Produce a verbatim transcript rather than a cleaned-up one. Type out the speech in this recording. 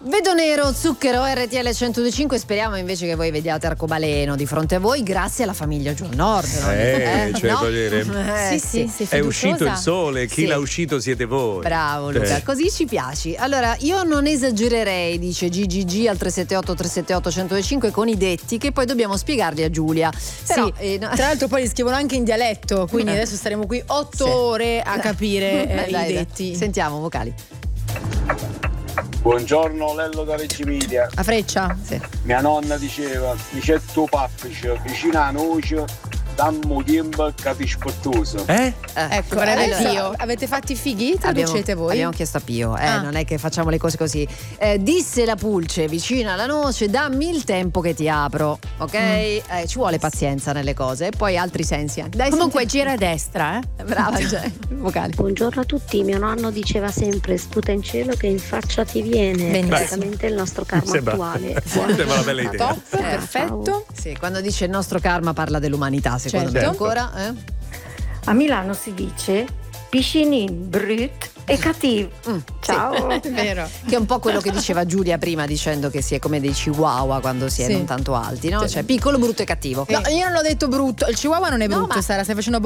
Vedo nero, zucchero, R T L centodue e cinque. Speriamo invece che voi vediate arcobaleno di fronte a voi, grazie alla famiglia Giù Nord. No? Eh, cioè, no? dire, Eh, sì, sì, sì, è uscito il sole, chi Sì. l'ha uscito siete voi. Bravo Luca, Eh. così ci piaci. Allora, io non esagererei, dice G G G al tre sette otto tre sette otto uno zero cinque con i detti che poi dobbiamo spiegarli a Giulia. Però, Sì, eh, no- tra l'altro poi li scrivono anche in dialetto, quindi adesso staremo qui otto Sì. ore a capire eh, Dai, dai, i detti. Sentiamo vocali. Buongiorno Lello da Reggio Emilia. A Freccia? Sì. Mia nonna diceva: dice tuo pappice vicino a noce, dammo tempo che ti spottoso. Eh? Ecco, allora- adesso Pio, avete fatti i fighi? Traducete abbiamo, voi? abbiamo chiesto a Pio, eh, Ah. non è che facciamo le cose così. Eh, disse la pulce vicina alla noce, dammi il tempo che ti apro, ok? Eh, ci vuole pazienza nelle cose e poi altri sensi anche. Dai, Comunque sentiamo. gira a destra, eh? Brava, cioè, vocali. Buongiorno a tutti, mio nonno diceva sempre sputa in cielo che in faccia ti viene. Benissimo. Praticamente il nostro karma Sembra- attuale. sembra una bella idea. Top, Eh, perfetto. Sì, quando dice il nostro karma parla dell'umanità, secondo Certo. me ancora. Eh? A Milano si dice piscinin brut e cattivo. Mm, Ciao. È vero. Che è un po' quello che diceva Giulia prima, dicendo che si è come dei chihuahua quando si è Sì. non tanto alti, no? Cioè piccolo, brutto e cattivo. No, io non l'ho detto brutto, il chihuahua non è No, brutto, ma- Sara, stai facendo